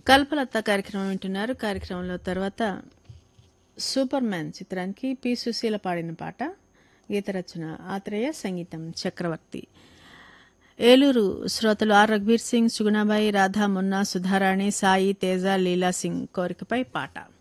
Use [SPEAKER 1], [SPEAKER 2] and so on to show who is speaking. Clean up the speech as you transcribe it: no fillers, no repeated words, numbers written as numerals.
[SPEAKER 1] కల్పలత కార్యక్రమం వింటున్నారు. కార్యక్రమంలో తర్వాత సూపర్ మ్యాన్ చిత్రానికి పి సుశీల పాడిన పాట. గీత రచన ఆత్రేయ, సంగీతం చక్రవర్తి. ఏలూరు శ్రోతలు ఆర్ రఘుబీర్ సింగ్, సుగుణాబాయి, రాధా, మున్నా, సుధారాణి, సాయి, తేజ, లీలా సింగ్ కోరికపై పాట.